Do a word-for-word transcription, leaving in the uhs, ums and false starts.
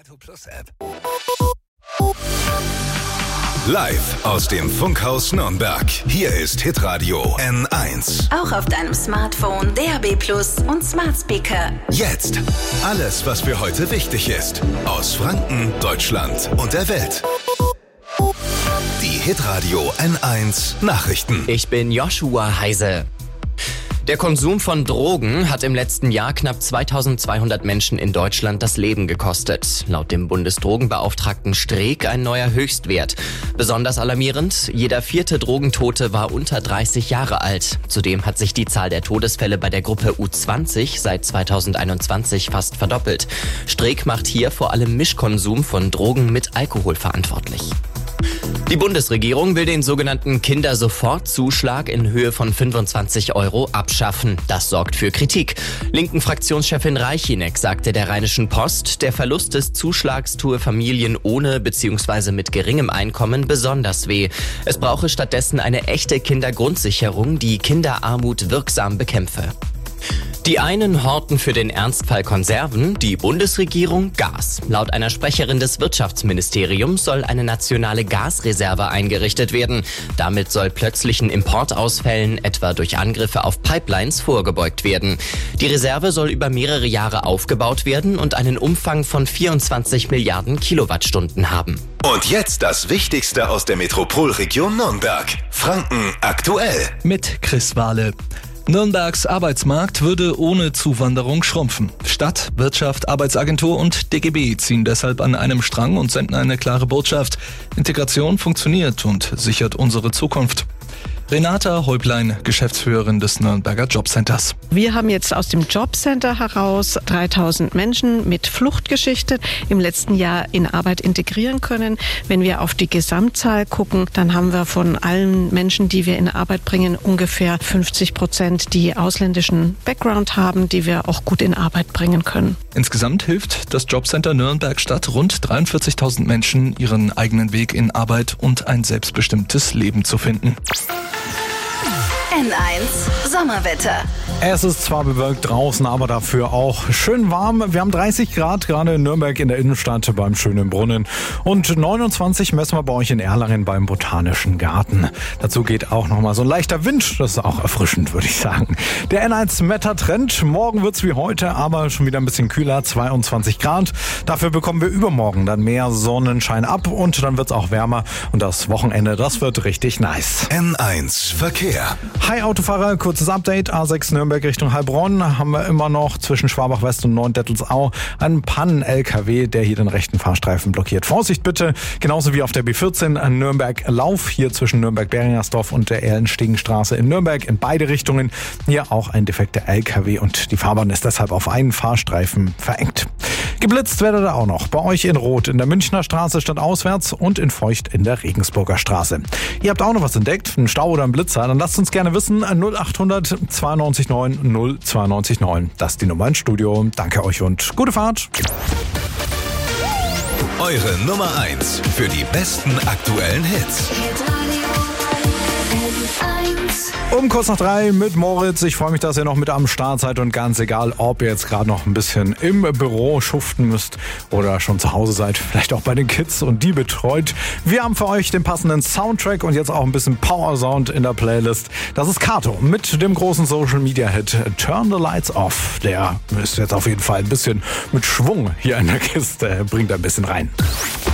R T O Plus App. Live aus dem Funkhaus Nürnberg. Hier ist Hitradio N eins. Auch auf deinem Smartphone, D A B Plus und Smart Speaker. Jetzt alles, was für heute wichtig ist. Aus Franken, Deutschland und der Welt. Die Hitradio N eins Nachrichten. Ich bin Joshua Heise. Der Konsum von Drogen hat im letzten Jahr knapp zweitausendzweihundert Menschen in Deutschland das Leben gekostet. Laut dem Bundesdrogenbeauftragten Streeck ein neuer Höchstwert. Besonders alarmierend, jeder vierte Drogentote war unter dreißig Jahre alt. Zudem hat sich die Zahl der Todesfälle bei der Gruppe U zwanzig seit zweitausendeinundzwanzig fast verdoppelt. Streeck macht hier vor allem Mischkonsum von Drogen mit Alkohol verantwortlich. Die Bundesregierung will den sogenannten Kindersofortzuschlag in Höhe von fünfundzwanzig Euro abschaffen. Das sorgt für Kritik. Linken Fraktionschefin Reichinek sagte der Rheinischen Post, der Verlust des Zuschlags tue Familien ohne bzw. mit geringem Einkommen besonders weh. Es brauche stattdessen eine echte Kindergrundsicherung, die Kinderarmut wirksam bekämpfe. Die einen horten für den Ernstfall Konserven, die Bundesregierung Gas. Laut einer Sprecherin des Wirtschaftsministeriums soll eine nationale Gasreserve eingerichtet werden. Damit soll plötzlichen Importausfällen, etwa durch Angriffe auf Pipelines, vorgebeugt werden. Die Reserve soll über mehrere Jahre aufgebaut werden und einen Umfang von vierundzwanzig Milliarden Kilowattstunden haben. Und jetzt das Wichtigste aus der Metropolregion Nürnberg. Franken aktuell. Mit Chris Wahle. Nürnbergs Arbeitsmarkt würde ohne Zuwanderung schrumpfen. Stadt, Wirtschaft, Arbeitsagentur und D G B ziehen deshalb an einem Strang und senden eine klare Botschaft. Integration funktioniert und sichert unsere Zukunft. Renata Häuplein, Geschäftsführerin des Nürnberger Jobcenters. Wir haben jetzt aus dem Jobcenter heraus dreitausend Menschen mit Fluchtgeschichte im letzten Jahr in Arbeit integrieren können. Wenn wir auf die Gesamtzahl gucken, dann haben wir von allen Menschen, die wir in Arbeit bringen, ungefähr fünfzig Prozent, die ausländischen Background haben, die wir auch gut in Arbeit bringen können. Insgesamt hilft das Jobcenter Nürnberg Stadt rund dreiundvierzigtausend Menschen, ihren eigenen Weg in Arbeit und ein selbstbestimmtes Leben zu finden. N eins Sommerwetter. Es ist zwar bewölkt draußen, aber dafür auch schön warm. Wir haben dreißig Grad gerade in Nürnberg in der Innenstadt beim Schönen Brunnen und neunundzwanzig messen wir bei euch in Erlangen beim Botanischen Garten. Dazu geht auch nochmal so ein leichter Wind, das ist auch erfrischend, würde ich sagen. Der N eins Wettertrend, morgen wird's wie heute, aber schon wieder ein bisschen kühler, zweiundzwanzig Grad. Dafür bekommen wir übermorgen dann mehr Sonnenschein ab und dann wird's auch wärmer und das Wochenende, das wird richtig nice. N eins Verkehr. Hi Autofahrer, kurzes Update. A sechs Nürnberg Richtung Heilbronn haben wir immer noch zwischen Schwabach West und Neuendettelsau einen Pannen-L K W, der hier den rechten Fahrstreifen blockiert. Vorsicht bitte, genauso wie auf der B vierzehn Nürnberg-Lauf, hier zwischen Nürnberg-Beringersdorf und der Erlenstegenstraße in Nürnberg in beide Richtungen. Hier auch ein defekter L K W und die Fahrbahn ist deshalb auf einen Fahrstreifen verengt. Geblitzt werdet ihr auch noch. Bei euch in Rot in der Münchner Straße statt auswärts und in Feucht in der Regensburger Straße. Ihr habt auch noch was entdeckt, einen Stau oder einen Blitzer, dann lasst uns gerne wissen. null achthundert zweiundneunzig neun null zweiundneunzig neun. Das ist die Nummer ins Studio. Danke euch und gute Fahrt. Eure Nummer eins für die besten aktuellen Hits. Um kurz nach drei mit Moritz. Ich freue mich, dass ihr noch mit am Start seid und ganz egal, ob ihr jetzt gerade noch ein bisschen im Büro schuften müsst oder schon zu Hause seid, vielleicht auch bei den Kids und die betreut. Wir haben für euch den passenden Soundtrack und jetzt auch ein bisschen Power Sound in der Playlist. Das ist Kato mit dem großen Social Media Hit Turn the Lights Off. Der ist jetzt auf jeden Fall ein bisschen mit Schwung hier in der Kiste, bringt ein bisschen rein.